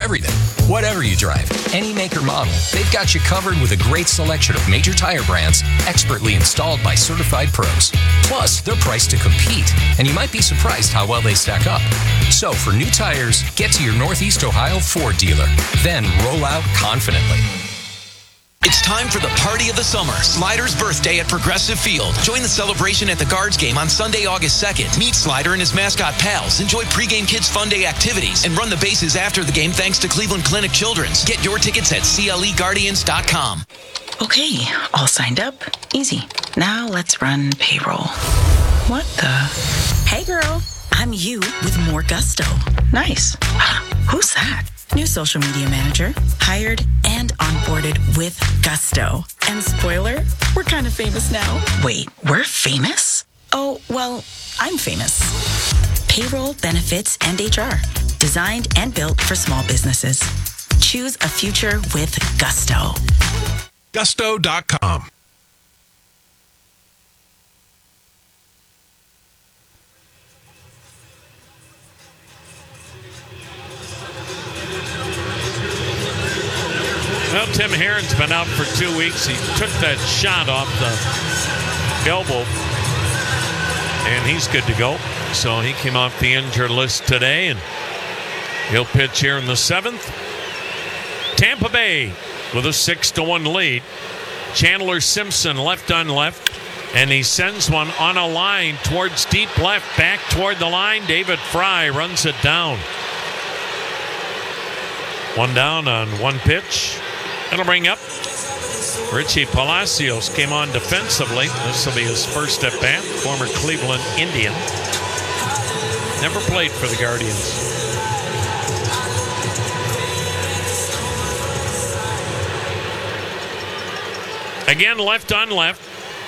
everything. Whatever you drive, any make or model, they've got you covered with a great selection of major tire brands expertly installed by certified pros. Plus, they're priced to compete, and you might be surprised how well they stack up. So, for new tires, get to your Northeast Ohio Ford dealer. Then roll out confidently. It's time for the party of the summer. Slider's birthday at Progressive Field. Join the celebration at the Guards game on Sunday, August 2nd. Meet Slider and his mascot pals. Enjoy pregame Kids Fun Day activities and run the bases after the game thanks to Cleveland Clinic Children's. Get your tickets at CLEGuardians.com. Okay, all signed up. Easy. Now let's run payroll. What the? Hey girl, I'm you with more gusto. Nice. Who's that? New social media manager, hired and onboarded with gusto. And spoiler, we're kind of famous now. Wait, we're famous? Oh, well, I'm famous. Payroll, benefits, and HR. Designed and built for small businesses. Choose a future with gusto. Gusto.com. Well, Tim Herron's been out for 2 weeks. He took that shot off the elbow, and he's good to go. So he came off the injured list today, and he'll pitch here in the 7th. Tampa Bay with a 6-1 lead. Chandler Simpson left on left, and he sends one on a line towards deep left, back toward the line. David Fry runs it down. One down on one pitch. It'll bring up Richie Palacios. Came on defensively. This will be his first at bat. Former Cleveland Indian. Never played for the Guardians. Again, left on left.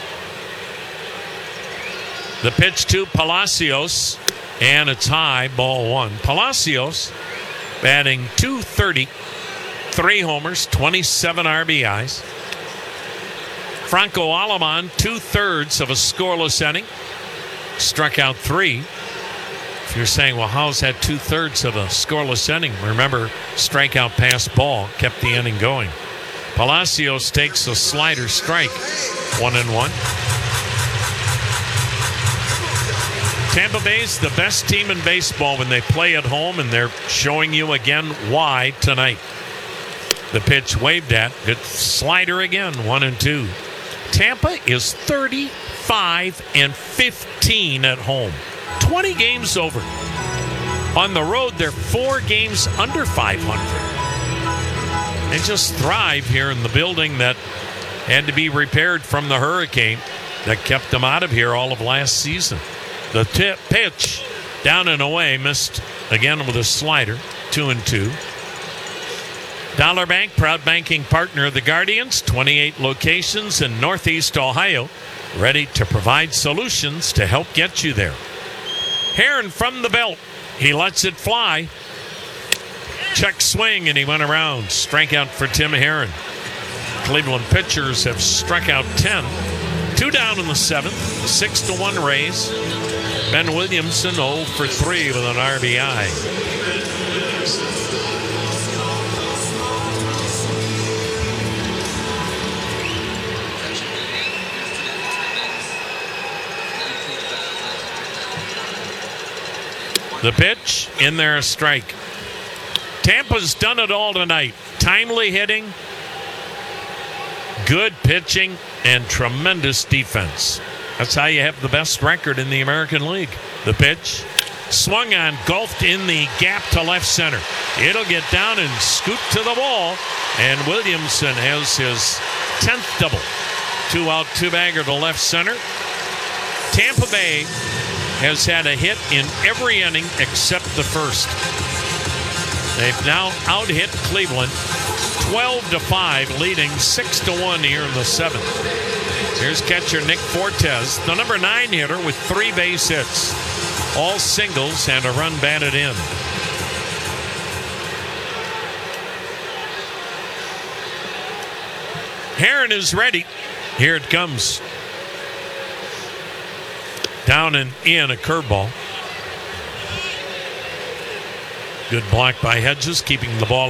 The pitch to Palacios, and it's high, ball one. Palacios batting .230. 3 homers, 27 RBIs. Franco Aleman, 2/3 of a scoreless inning. Struck out 3. If you're saying, well, how's that 2/3 of a scoreless inning? Remember, strikeout pass ball kept the inning going. Palacios takes a slider strike. 1-1. Tampa Bay's the best team in baseball when they play at home, and they're showing you again why tonight. The pitch waved at. Good slider again. 1-2. Tampa is 35-15 at home. 20 games over. On the road, they're 4 games under 500. They just thrive here in the building that had to be repaired from the hurricane that kept them out of here all of last season. The pitch down and away, missed again with a slider. 2-2. Dollar Bank, proud banking partner of the Guardians, 28 locations in Northeast Ohio, ready to provide solutions to help get you there. Herron from the belt. He lets it fly. Check swing, and he went around. Strikeout for Tim Herron. Cleveland pitchers have struck out 10. 2 down in the 7th. 6-1 Rays. Ben Williamson 0 for 3 with an RBI. The pitch, in there, a strike. Tampa's done it all tonight. Timely hitting, good pitching, and tremendous defense. That's how you have the best record in the American League. The pitch, swung on, golfed in the gap to left center. It'll get down and scoot to the wall, and Williamson has his 10th double. 2-out, 2-bagger to left center. Tampa Bay has had a hit in every inning except the first. They've now out-hit Cleveland 12-5, leading 6-1 here in the 7th. Here's catcher Nick Fortes, the number 9 hitter with 3 base hits. All singles and a run batted in. Herron is ready. Here it comes. Down and in, a curveball. Good block by Hedges, keeping the ball